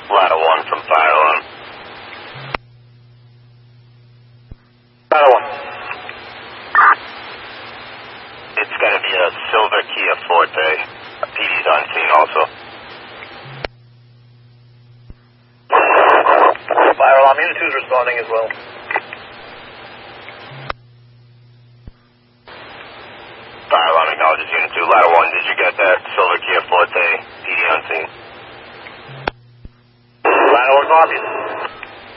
Ladder 1 from fire alarm. Ladder 1. It's going to be a silver Kia Forte. A PD's on scene also. Fire alarm unit 2 is responding as well. Fire alarm acknowledges unit 2. Ladder 1, did you get that? Silver Kia Forte, PD on scene. Ladder 1 copies.